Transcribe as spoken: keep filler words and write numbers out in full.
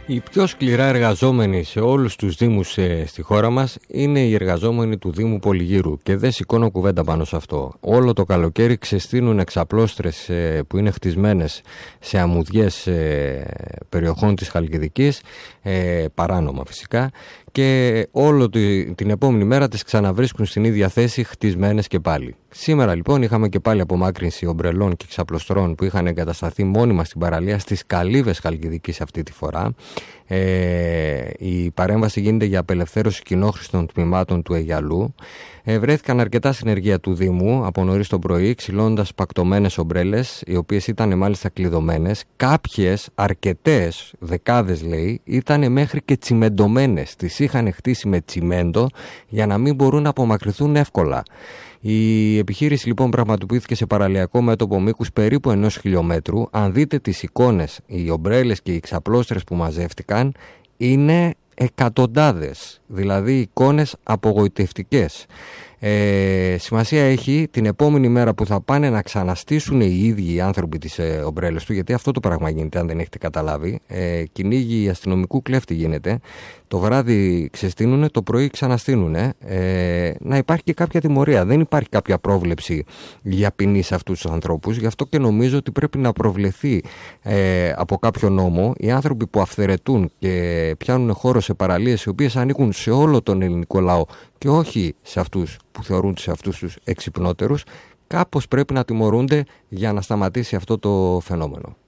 Οι πιο σκληρά εργαζόμενοι σε όλους τους δήμους ε, στη χώρα μας είναι οι εργαζόμενοι του Δήμου Πολυγύρου και δεν σηκώνω κουβέντα πάνω σε αυτό. Όλο το καλοκαίρι ξεστείνουν εξαπλώστρες ε, που είναι χτισμένες σε αμμουδιές ε, περιοχών της Χαλκιδικής, ε, παράνομα φυσικά, και όλο την επόμενη μέρα τις ξαναβρίσκουν στην ίδια θέση χτισμένες και πάλι. Σήμερα λοιπόν είχαμε και πάλι απομάκρυνση ομπρελών και εξαπλωστρών που είχαν εγκατασταθεί μόνιμα στην παραλία στις καλύβες Χαλκιδικής αυτή τη φορά. Ε, η παρέμβαση γίνεται για απελευθέρωση κοινόχρηστων τμήματων του Αιγιαλού. Ε, βρέθηκαν αρκετά συνεργεία του Δήμου από νωρίς το πρωί, ξυλώνοντας πακτωμένες ομπρέλες, οι οποίες ήταν μάλιστα κλειδωμένες. Κάποιες, αρκετές, δεκάδες λέει, ήταν μέχρι και τσιμεντωμένες. Τις είχαν χτίσει με τσιμέντο για να μην μπορούν να απομακρυνθούν εύκολα. Η επιχείρηση λοιπόν πραγματοποιήθηκε σε παραλιακό μέτωπο μήκους περίπου ενός χιλιόμετρου. Αν δείτε τις εικόνες, οι ομπρέλες και οι ξαπλώστρες που μαζεύτηκαν είναι εκατοντάδες, δηλαδή εικόνες απογοητευτικές. Ε, σημασία έχει την επόμενη μέρα που θα πάνε να ξαναστήσουν οι ίδιοι οι άνθρωποι τις ε, ομπρέλες του, γιατί αυτό το πράγμα γίνεται, αν δεν έχετε καταλάβει. Ε, κυνήγι αστυνομικού κλέφτη γίνεται. Το βράδυ ξεστίνουνε, το πρωί ξαναστίνουνε. Ε, να υπάρχει και κάποια τιμωρία. Δεν υπάρχει κάποια πρόβλεψη για ποινή σε αυτούς τους ανθρώπους. Γι' αυτό και νομίζω ότι πρέπει να προβλεφθεί ε, από κάποιο νόμο οι άνθρωποι που αυθαιρετούν και πιάνουν χώρο σε παραλίες οι οποίες ανήκουν σε όλο τον ελληνικό λαό και όχι σε αυτούς που θεωρούν σε αυτούς τους εξυπνότερους, κάπως πρέπει να τιμωρούνται για να σταματήσει αυτό το φαινόμενο.